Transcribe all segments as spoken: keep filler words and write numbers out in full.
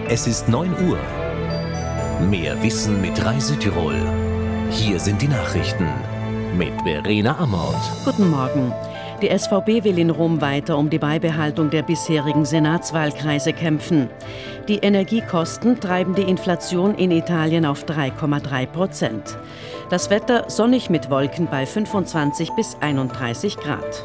Es ist neun Uhr. Mehr Wissen mit Rai Südtirol. Hier sind die Nachrichten mit Verena Amort. Guten Morgen. Die S V B will in Rom weiter um die Beibehaltung der bisherigen Senatswahlkreise kämpfen. Die Energiekosten treiben die Inflation in Italien auf drei Komma drei Prozent. Das Wetter sonnig mit Wolken bei fünfundzwanzig bis einunddreißig Grad.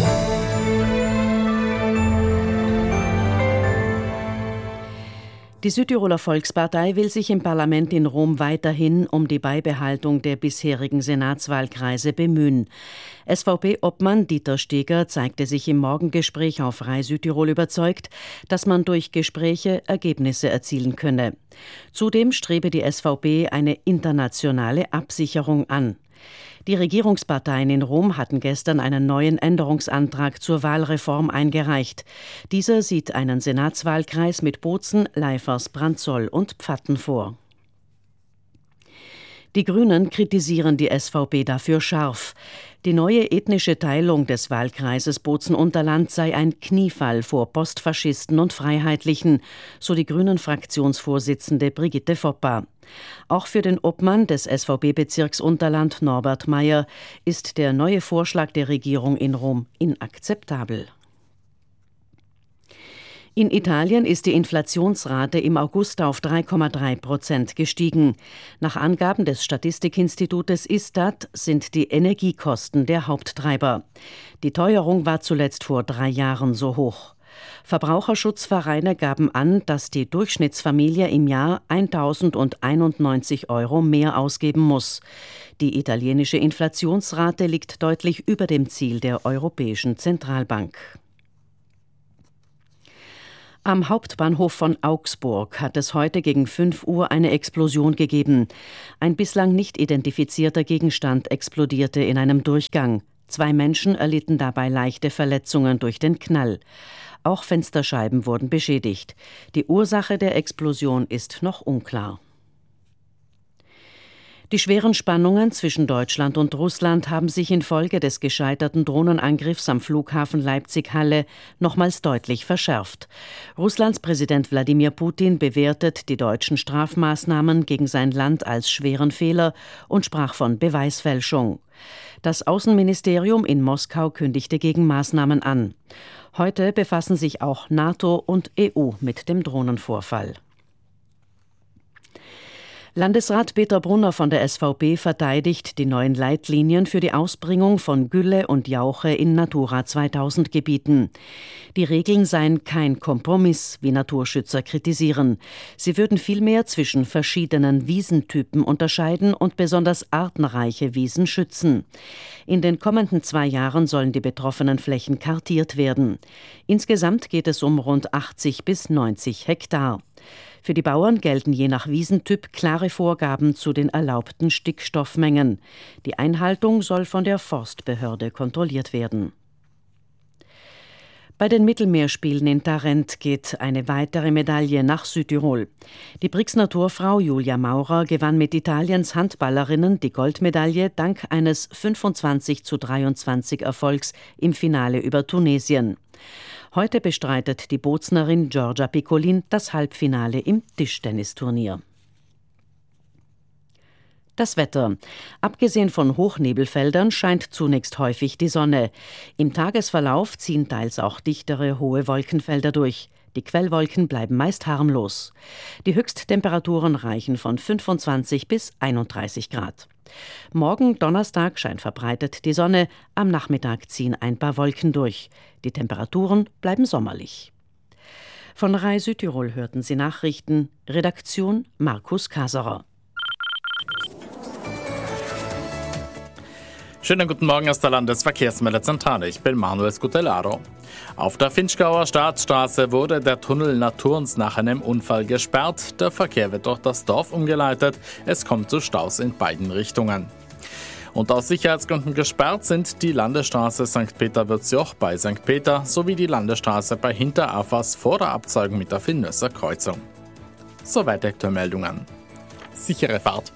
Die Südtiroler Volkspartei will sich im Parlament in Rom weiterhin um die Beibehaltung der bisherigen Senatswahlkreise bemühen. S V B-Obmann Dieter Steger zeigte sich im Morgengespräch auf Rai Südtirol überzeugt, dass man durch Gespräche Ergebnisse erzielen könne. Zudem strebe die S V B eine internationale Absicherung an. Die Regierungsparteien in Rom hatten gestern einen neuen Änderungsantrag zur Wahlreform eingereicht. Dieser sieht einen Senatswahlkreis mit Bozen, Leifers, Brandzol und Pfatten vor. Die Grünen kritisieren die S V B dafür scharf. Die neue ethnische Teilung des Wahlkreises Bozen-Unterland sei ein Kniefall vor Postfaschisten und Freiheitlichen, so die Grünen-Fraktionsvorsitzende Brigitte Foppa. Auch für den Obmann des S V B-Bezirks Unterland Norbert Meyer ist der neue Vorschlag der Regierung in Rom inakzeptabel. In Italien ist die Inflationsrate im August auf drei Komma drei Prozent gestiegen. Nach Angaben des Statistikinstitutes Istat sind die Energiekosten der Haupttreiber. Die Teuerung war zuletzt vor drei Jahren so hoch. Verbraucherschutzvereine gaben an, dass die Durchschnittsfamilie im Jahr eintausendeinundneunzig Euro mehr ausgeben muss. Die italienische Inflationsrate liegt deutlich über dem Ziel der Europäischen Zentralbank. Am Hauptbahnhof von Augsburg hat es heute gegen fünf Uhr eine Explosion gegeben. Ein bislang nicht identifizierter Gegenstand explodierte in einem Durchgang. Zwei Menschen erlitten dabei leichte Verletzungen durch den Knall. Auch Fensterscheiben wurden beschädigt. Die Ursache der Explosion ist noch unklar. Die schweren Spannungen zwischen Deutschland und Russland haben sich infolge des gescheiterten Drohnenangriffs am Flughafen Leipzig-Halle nochmals deutlich verschärft. Russlands Präsident Wladimir Putin bewertet die deutschen Strafmaßnahmen gegen sein Land als schweren Fehler und sprach von Beweisfälschung. Das Außenministerium in Moskau kündigte Gegenmaßnahmen an. Heute befassen sich auch NATO und E U mit dem Drohnenvorfall. Landesrat Peter Brunner von der S V B verteidigt die neuen Leitlinien für die Ausbringung von Gülle und Jauche in Natura zweitausend Gebieten. Die Regeln seien kein Kompromiss, wie Naturschützer kritisieren. Sie würden vielmehr zwischen verschiedenen Wiesentypen unterscheiden und besonders artenreiche Wiesen schützen. In den kommenden zwei Jahren sollen die betroffenen Flächen kartiert werden. Insgesamt geht es um rund achtzig bis neunzig Hektar. Für die Bauern gelten je nach Wiesentyp klare Vorgaben zu den erlaubten Stickstoffmengen. Die Einhaltung soll von der Forstbehörde kontrolliert werden. Bei den Mittelmeerspielen in Tarent geht eine weitere Medaille nach Südtirol. Die Brixner Torfrau Julia Maurer gewann mit Italiens Handballerinnen die Goldmedaille dank eines fünfundzwanzig zu dreiundzwanzig Erfolgs im Finale über Tunesien. Heute bestreitet die Boznerin Giorgia Piccolin das Halbfinale im Tischtennisturnier. Das Wetter. Abgesehen von Hochnebelfeldern scheint zunächst häufig die Sonne. Im Tagesverlauf ziehen teils auch dichtere, hohe Wolkenfelder durch. Die Quellwolken bleiben meist harmlos. Die Höchsttemperaturen reichen von fünfundzwanzig bis einunddreißig Grad. Morgen Donnerstag scheint verbreitet die Sonne, am Nachmittag ziehen ein paar Wolken durch. Die Temperaturen bleiben sommerlich. Von Rai Südtirol hörten Sie Nachrichten, Redaktion Markus Kaserer. Schönen guten Morgen aus der Landesverkehrsmeldezentrale. Ich bin Manuel Scutellaro. Auf der Finchgauer Staatsstraße wurde der Tunnel Naturns nach einem Unfall gesperrt. Der Verkehr wird durch das Dorf umgeleitet. Es kommt zu Staus in beiden Richtungen. Und aus Sicherheitsgründen gesperrt sind die Landesstraße Sankt Peter-Würzjoch bei Sankt Peter sowie die Landesstraße bei Hinterafers vor der Abzweigung mit der Finnösser Kreuzung. Soweit Aktuellmeldungen. Sichere Fahrt!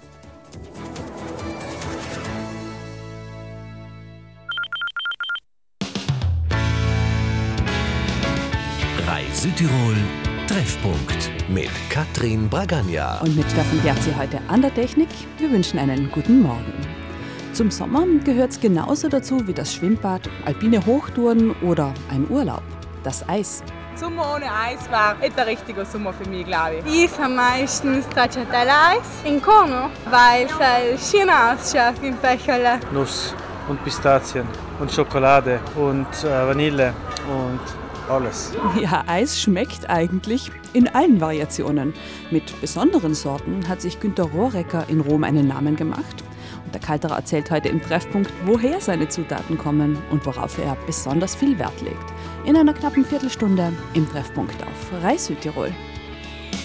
Rai Südtirol Treffpunkt mit Katrin Bragagna. Und mit Steffen Gerzi heute an der Technik. Wir wünschen einen guten Morgen. Zum Sommer gehört es genauso dazu wie das Schwimmbad, alpine Hochtouren oder ein Urlaub. Das Eis. Sommer ohne Eis war nicht der richtige Sommer für mich, glaube ich. Ich esse meistens Stracciatella-Eis in Como, weil es halt schön ausschaut im Becherle. Nuss und Pistazien und Schokolade und äh, Vanille und alles. Ja, Eis schmeckt eigentlich in allen Variationen. Mit besonderen Sorten hat sich Günter Rohrecker in Rom einen Namen gemacht. Und der Kalterer erzählt heute im Treffpunkt, woher seine Zutaten kommen und worauf er besonders viel Wert legt. In einer knappen Viertelstunde im Treffpunkt auf Rai Südtirol.